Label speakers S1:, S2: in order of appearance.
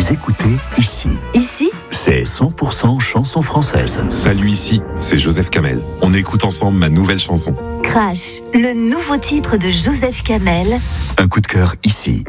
S1: Vous écoutez Ici.
S2: Ici,
S1: C'est 100% chanson française.
S3: Salut, ici, c'est Joseph Kamel. On écoute ensemble ma nouvelle chanson.
S2: Crash, le nouveau titre de Joseph Kamel.
S1: Un coup de cœur ici.